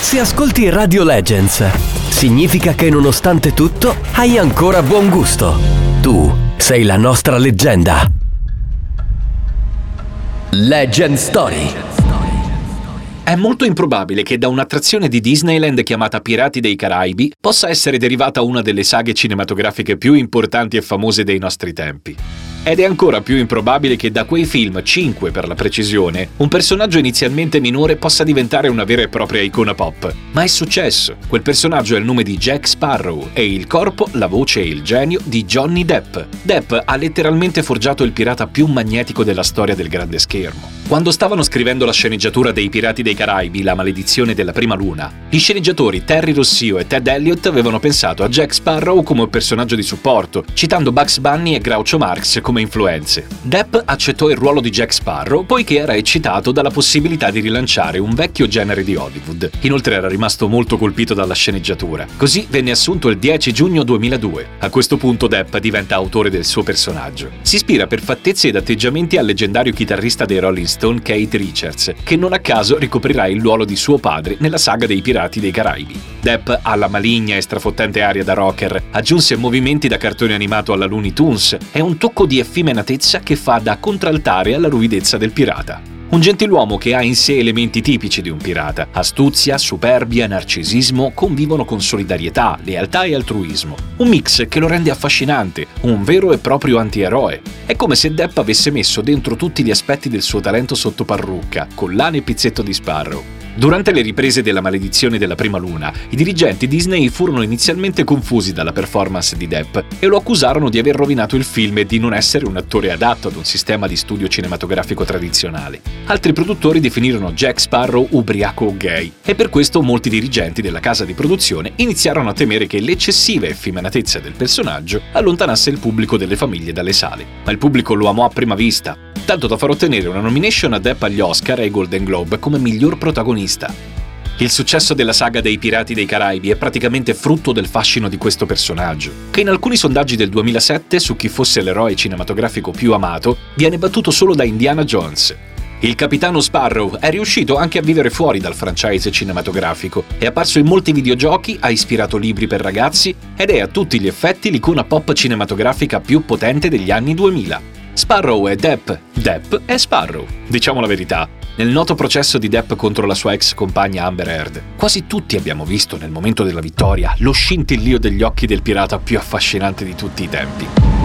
Se ascolti Radio Legends, significa che nonostante tutto hai ancora buon gusto. Tu sei la nostra leggenda. Legend Story. È molto improbabile che da un'attrazione di Disneyland chiamata Pirati dei Caraibi possa essere derivata una delle saghe cinematografiche più importanti e famose dei nostri tempi. Ed è ancora più improbabile che da quei film, 5 per la precisione, un personaggio inizialmente minore possa diventare una vera e propria icona pop. Ma è successo. Quel personaggio è il nome di Jack Sparrow e il corpo, la voce e il genio di Johnny Depp. Depp ha letteralmente forgiato il pirata più magnetico della storia del grande schermo. Quando stavano scrivendo la sceneggiatura dei Pirati dei Caraibi, La maledizione della prima luna, gli sceneggiatori Terry Rossio e Ted Elliott avevano pensato a Jack Sparrow come personaggio di supporto, citando Bugs Bunny e Groucho Marx come influenze. Depp accettò il ruolo di Jack Sparrow poiché era eccitato dalla possibilità di rilanciare un vecchio genere di Hollywood. Inoltre era rimasto molto colpito dalla sceneggiatura. Così venne assunto il 10 giugno 2002. A questo punto Depp diventa autore del suo personaggio. Si ispira per fattezze ed atteggiamenti al leggendario chitarrista dei Rolling Stone Keith Richards, che non a caso ricoprirà il ruolo di suo padre nella saga dei Pirati dei Caraibi. Depp, alla maligna e strafottente aria da rocker, aggiunse movimenti da cartone animato alla Looney Tunes e un tocco di effeminatezza che fa da contraltare alla ruvidezza del pirata. Un gentiluomo che ha in sé elementi tipici di un pirata. Astuzia, superbia, narcisismo convivono con solidarietà, lealtà e altruismo. Un mix che lo rende affascinante, un vero e proprio antieroe. È come se Depp avesse messo dentro tutti gli aspetti del suo talento sotto parrucca, collane e pizzetto di Sparrow. Durante le riprese della maledizione della prima luna, i dirigenti Disney furono inizialmente confusi dalla performance di Depp e lo accusarono di aver rovinato il film e di non essere un attore adatto ad un sistema di studio cinematografico tradizionale. Altri produttori definirono Jack Sparrow ubriaco o gay e per questo molti dirigenti della casa di produzione iniziarono a temere che l'eccessiva effeminatezza del personaggio allontanasse il pubblico delle famiglie dalle sale. Ma il pubblico lo amò a prima vista, tanto da far ottenere una nomination a Depp agli Oscar e ai Golden Globe come miglior protagonista. Il successo della saga dei Pirati dei Caraibi è praticamente frutto del fascino di questo personaggio, che in alcuni sondaggi del 2007 su chi fosse l'eroe cinematografico più amato viene battuto solo da Indiana Jones. Il capitano Sparrow è riuscito anche a vivere fuori dal franchise cinematografico, è apparso in molti videogiochi, ha ispirato libri per ragazzi ed è a tutti gli effetti l'icona pop cinematografica più potente degli anni 2000. Sparrow è Depp, Depp è Sparrow. Diciamo la verità, nel noto processo di Depp contro la sua ex compagna Amber Heard, quasi tutti abbiamo visto nel momento della vittoria lo scintillio degli occhi del pirata più affascinante di tutti i tempi.